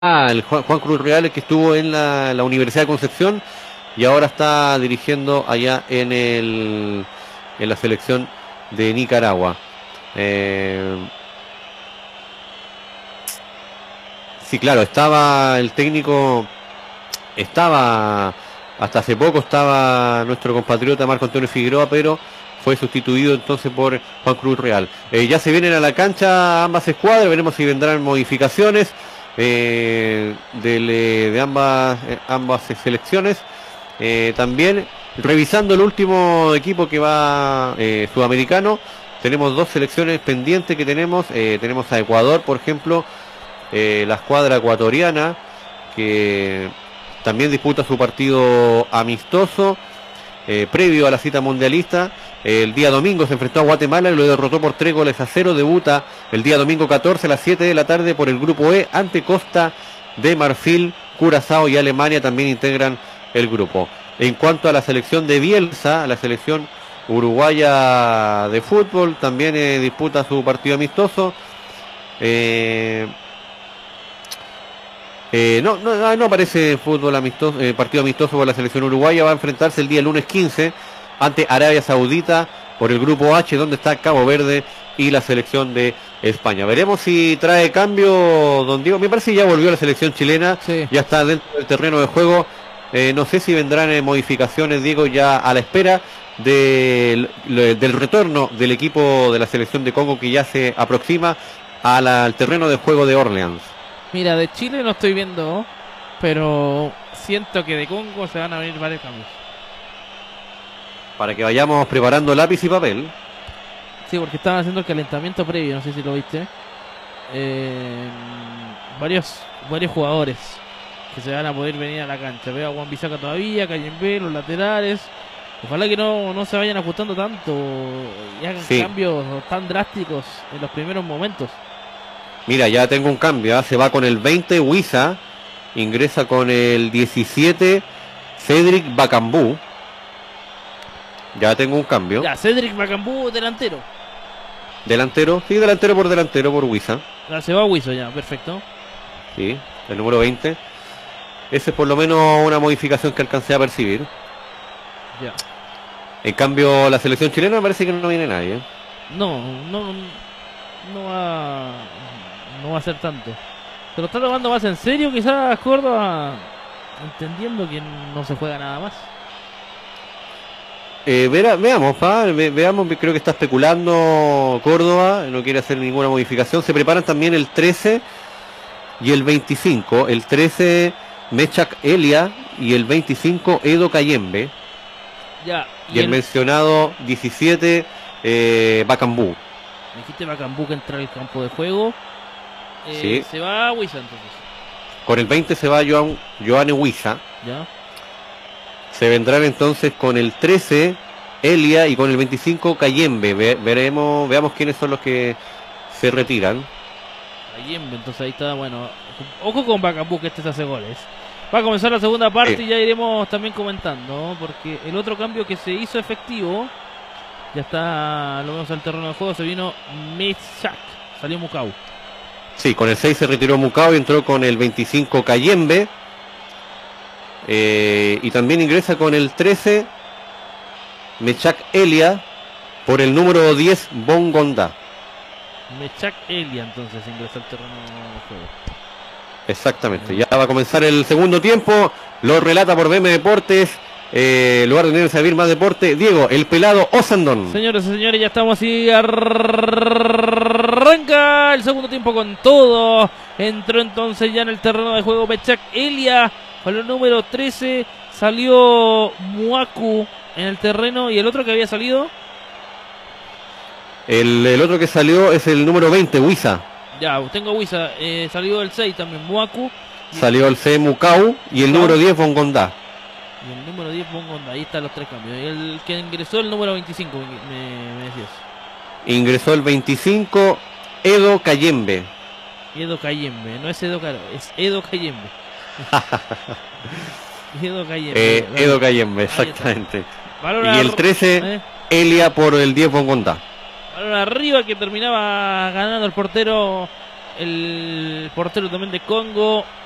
el Juan Cruz Real, que estuvo en la Universidad de Concepción y ahora está dirigiendo allá en la selección de Nicaragua. Eh, sí, claro, estaba el técnico, estaba hasta hace poco, estaba nuestro compatriota Marco Antonio Figueroa, pero fue sustituido entonces por Juan Cruz Real. Ya se vienen a la cancha ambas escuadras, veremos si vendrán modificaciones de ambas selecciones. También revisando el último equipo que va sudamericano, tenemos dos selecciones pendientes que tenemos a Ecuador, por ejemplo, la escuadra ecuatoriana que también disputa su partido amistoso previo a la cita mundialista. El día domingo se enfrentó a Guatemala y lo derrotó por 3-0. Debuta el día domingo 14 a las 7 de la tarde por el grupo E ante Costa de Marfil. Curazao y Alemania también integran el grupo. En cuanto a la selección de Bielsa, la selección uruguaya de fútbol también disputa su partido amistoso. No aparece fútbol amistoso, partido amistoso por la selección uruguaya. Va a enfrentarse el día lunes 15 ante Arabia Saudita por el grupo H, donde está Cabo Verde y la selección de España. Veremos si trae cambio don Diego. Me parece que ya volvió la selección chilena, sí. Ya está dentro del terreno de juego. No sé si vendrán modificaciones, Diego, ya a la espera del retorno del equipo de la selección de Congo, que ya se aproxima al terreno de juego de Orleans. Mira, de Chile no estoy viendo, pero siento que de Congo se van a venir varios cambios. Para que vayamos preparando lápiz y papel. Sí, porque estaban haciendo el calentamiento previo, no sé si lo viste. Varios jugadores que se van a poder venir a la cancha. Veo a Juan Bisaca todavía, Cayembe, los laterales. Ojalá que no se vayan ajustando tanto y hagan cambios tan drásticos en los primeros momentos. Mira, ya tengo un cambio, se va con el 20 Huiza, ingresa con el 17 Cedric Bacambú. Ya tengo un cambio. Ya, Cedric Bacambú, delantero. Delantero por Huiza. Ya, se va Huiza ya, perfecto. Sí, el número 20. Ese es por lo menos una modificación que alcancé a percibir. Ya. En cambio, la selección chilena me parece que no viene nadie. No va a ser tanto. Se lo está tomando más en serio quizás Córdoba, entendiendo que no se juega nada más. Veamos, creo que está especulando Córdoba, no quiere hacer ninguna modificación. Se preparan también el 13 y el 25. El 13 Mechak Elia y el 25 Edo Cayembe. Ya. Y el mencionado 17 Bacambú. Me dijiste Bacambú que entra al campo de juego. Sí. Se va Huiza entonces. Con el 20 se va Joane Huiza. Ya. Se vendrán entonces con el 13 Elia y con el 25 Cayembe. Veamos quiénes son los que se retiran. Cayembe, entonces ahí está, bueno. Ojo con Bacambú, que se hace goles. Va a comenzar la segunda parte y ya iremos también comentando, porque el otro cambio que se hizo efectivo, ya está, lo vemos al terreno de juego, se vino Mechak, salió Mucau. Sí, con el 6 se retiró Mucau y entró con el 25 Cayembe. Y también ingresa con el 13 Mechak Elia por el número 10 Bongonda. Mechak Elia entonces ingresa al terreno de juego. Exactamente, ya va a comenzar el segundo tiempo. Lo relata por BM Deportes. Lugar de servir más deporte, Diego, el pelado Osandón. Señores y señores, ya estamos así. Arranca el segundo tiempo con todo. Entró entonces ya en el terreno de juego Mechak Elia con el número 13. Salió Muaku en el terreno. ¿Y el otro que había salido? El otro que salió es el número 20, Huiza. Ya, tengo Huiza. Salió el 6 también, Muaku. Salió el C, Mucau. Y el número 10, Bongonda. Y el número 10, Bongonda. Ahí están los tres cambios. Y el que ingresó el número 25, me decías. Ingresó el 25, Edo Cayembe. Edo Cayembe, no es Edo Caro, es Edo Cayembe. Edo Cayembe. Edo Cayembe, exactamente. Y el 13, Elia por el 10, Bongonda. Balón arriba que terminaba ganando el portero también de Congo.